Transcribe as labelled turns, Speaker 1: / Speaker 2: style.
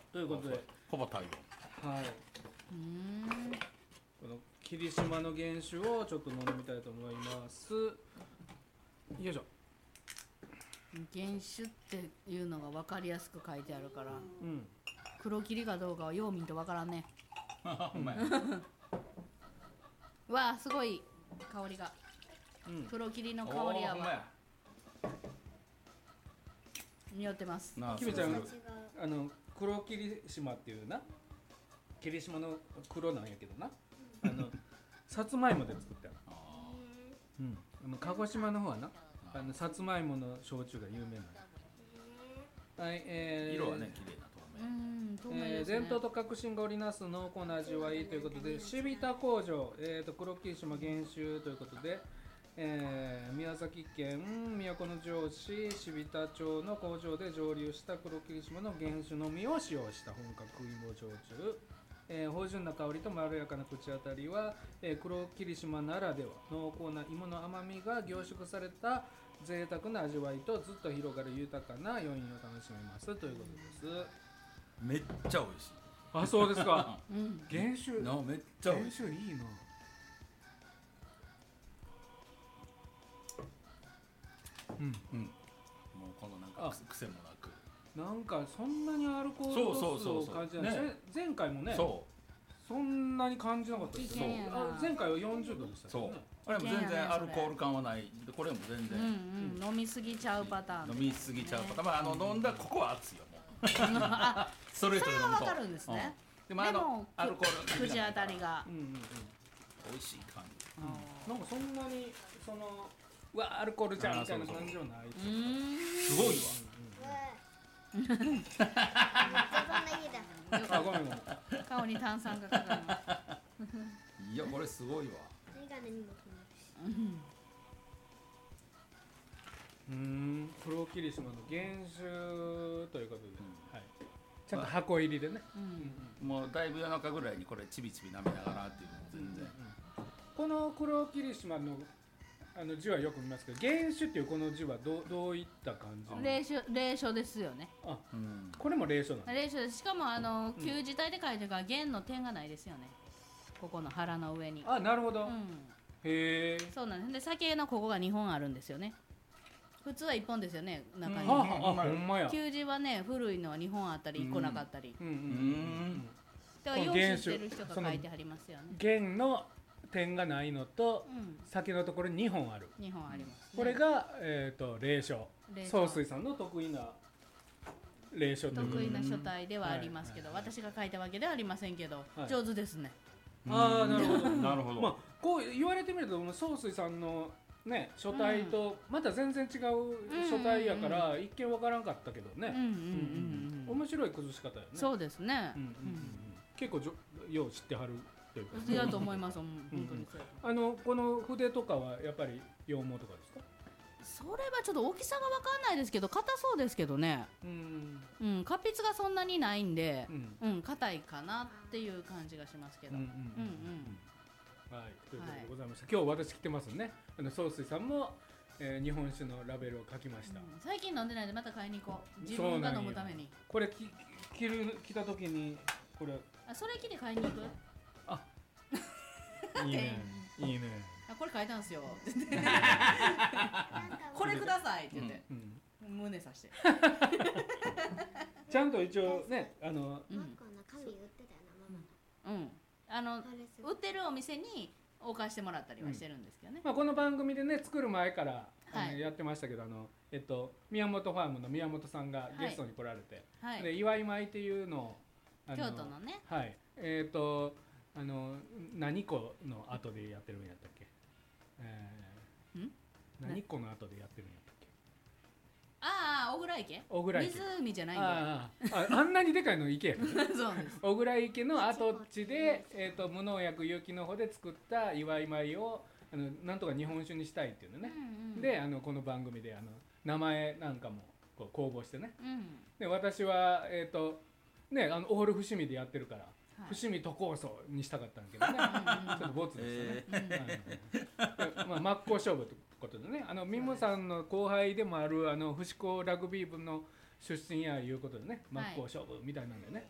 Speaker 1: ということで、
Speaker 2: ほぼ太陽。
Speaker 1: はい、この霧島の原酒をちょっと飲んでみたいと思います。よいしょ。
Speaker 3: 原酒っていうのが分かりやすく書いてあるから、
Speaker 1: うん、
Speaker 3: 黒霧かどうかはよう見んと分からんね。
Speaker 2: ほんまや。
Speaker 3: うわあすごい香りが、黒霧の香りやわ。匂ってます。
Speaker 1: きみちゃん、黒霧島っていうな、霧島の黒なんやけどな、さつまいもで作ってある。鹿児島の方はな、さつまいもの焼酎が有名なの。はい、
Speaker 2: 色はね綺麗な透明。
Speaker 1: 伝統と革新が織りなす濃厚な味わいということで、シビタ工場、黒霧島原酒ということで、宮崎県都城市シ田町の工場で蒸留した黒霧島の原酒のみを使用した本格芋焼酎、芳醇な香りとまろやかな口当たりは、黒霧島ならでは濃厚な芋の甘みが凝縮された贅沢な味わいとずっと広がる豊かな余韻を楽しめますということです。
Speaker 2: めっちゃ美味しい。
Speaker 1: あ、そうですか。原酒
Speaker 2: めっちゃ美味しい。
Speaker 1: 原酒いいな。
Speaker 2: もうこのなんか癖もなく、
Speaker 1: なんかそんなにアルコール度数を感じない。前回もね、そんなに感じなかったですよ。前回は40度でしたよね。
Speaker 2: あれも全然アルコール感はない。これも全然
Speaker 3: 飲みすぎちゃうパターン。
Speaker 2: 飲みすぎちゃうパターン。飲んだここは熱いよもう。ストレートで飲むと。
Speaker 3: それはわかるんですね。
Speaker 2: でもアルコール
Speaker 3: 口当たりが
Speaker 2: 美味しい感じ。
Speaker 1: なんかそんなにそのアルコールじゃんみたいな感じはない。
Speaker 2: すごいわ。
Speaker 4: めっちゃそんな家だ。
Speaker 1: あ、ごめんごめん。
Speaker 3: 顔に炭酸がかかるの。
Speaker 2: いやこれすごいわ。
Speaker 4: メガネにも止まるし。
Speaker 1: 黒霧島の原酒ということで、ちゃんと箱入りでね。
Speaker 2: もうだいぶ夜中ぐらいにこれちびちび飲みながらっていうのも全然。
Speaker 1: この黒霧島の字はよく見ますけど、原酒っていうこの字はどういった感じ？
Speaker 3: 霊書ですよね。
Speaker 1: あ、これも霊書なんです。
Speaker 3: 霊書です。しかも旧字体で書いてるから原の点がないですよね。ここの腹の上に。
Speaker 1: あ、なるほど。へえ。
Speaker 3: そうなんです。で酒のここが2本あるんですよね。普通は1本ですよね、中に。
Speaker 1: ほんまや。
Speaker 3: 旧字はね、古いのは2本あったり1個なかったり。だからよう知ってる人が書いてありますよね。
Speaker 1: 原の点がないのと、先のところに2本ある。
Speaker 3: 2本あります、ね。
Speaker 1: これが霊書。総帥さんの得意な霊書という。
Speaker 3: 得意な書体ではありますけど、私が書いたわけではありませんけど、上手ですね。
Speaker 1: ああ、なるほど。
Speaker 2: なるほど。
Speaker 1: まあこう言われてみると、総帥さんのね書体とまた全然違う書体やから一見わからんかったけどね。面白い崩し方やね。
Speaker 3: そうですね。
Speaker 1: 結構よう知ってはる。
Speaker 3: いやと思います。本当にそう。
Speaker 1: この筆とかはやっぱり羊毛とかですか？
Speaker 3: それはちょっと大きさが分かんないですけど、硬そうですけどね。活筆がそんなにないんで、硬いかなっていう感じがしますけど。はい、
Speaker 1: ということでございました。今日私来てますね。総帥さんも日本酒のラベルを書きました。
Speaker 3: 最近飲んでないんでまた買いに行こう。自分が飲むために。
Speaker 1: これ着た時にこれ。
Speaker 3: それ着て買いに行く？
Speaker 1: あ、いいね、いいね。
Speaker 3: これ書いたんですよ。これくださいって言って、胸さして。
Speaker 1: ちゃんと一応ね、
Speaker 4: マッコの紙売ってたよな、ママ。
Speaker 3: 売ってるお店に置かしてもらったりはしてるんですけどね。
Speaker 1: この番組でね作る前からやってましたけど、宮本ファームの宮本さんがゲストに来られて、で祝い米っていうのを
Speaker 3: 京都のね。
Speaker 1: はい。何湖の後でやってるんやったっけ？何湖の後でやってるんやったっけ？
Speaker 3: ああ、小倉池？
Speaker 1: 小倉池。
Speaker 3: 湖じゃないんだ。
Speaker 1: あんなにでかいの池やね。
Speaker 3: そうです。
Speaker 1: 小倉池の跡地で無農薬有機の方で作った祝い米をなんとか日本酒にしたいっていうのね。でこの番組で名前なんかもこう公募してね。で私はオール伏見でやってるから。伏見都構想にしたかったんだけどね、ちょっとボツでしたね。真っ向勝負ということでね、ミムさんの後輩でもある伏高ラグビー部の出身やいうことでね、真っ向勝負みたいなんでね、